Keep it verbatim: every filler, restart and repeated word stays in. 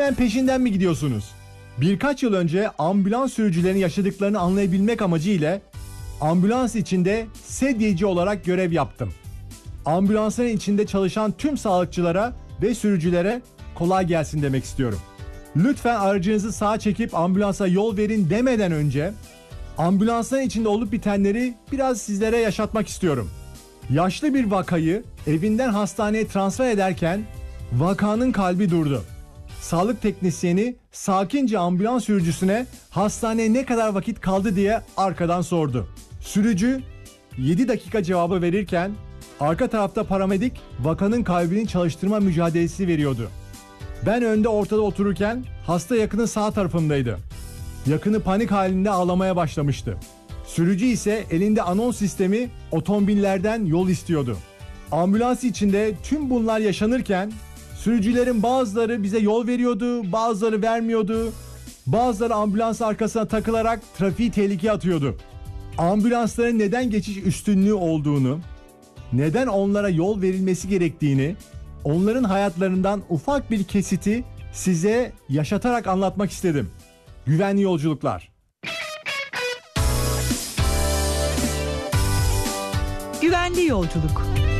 hemen peşinden mi gidiyorsunuz? Birkaç yıl önce ambulans sürücülerinin yaşadıklarını anlayabilmek amacıyla ambulans içinde sedyeci olarak görev yaptım. Ambulansların içinde çalışan tüm sağlıkçılara ve sürücülere kolay gelsin demek istiyorum. Lütfen aracınızı sağa çekip ambulansa yol verin demeden önce ambulansların içinde olup bitenleri biraz sizlere yaşatmak istiyorum. Yaşlı bir vakayı evinden hastaneye transfer ederken vakanın kalbi durdu. Sağlık teknisyeni sakince ambulans sürücüsüne hastaneye ne kadar vakit kaldı diye arkadan sordu. Sürücü yedi dakika cevabı verirken arka tarafta paramedik vakanın kalbini çalıştırma mücadelesi veriyordu. Ben önde ortada otururken hasta yakının sağ tarafımdaydı. Yakını panik halinde ağlamaya başlamıştı. Sürücü ise elinde anons sistemi otomobillerden yol istiyordu. Ambulans içinde tüm bunlar yaşanırken sürücülerin bazıları bize yol veriyordu, bazıları vermiyordu. Bazıları ambulans arkasına takılarak trafiği tehlikeye atıyordu. Ambulansların neden geçiş üstünlüğü olduğunu, neden onlara yol verilmesi gerektiğini, onların hayatlarından ufak bir kesiti size yaşatarak anlatmak istedim. Güvenli yolculuklar. Güvenli yolculuk.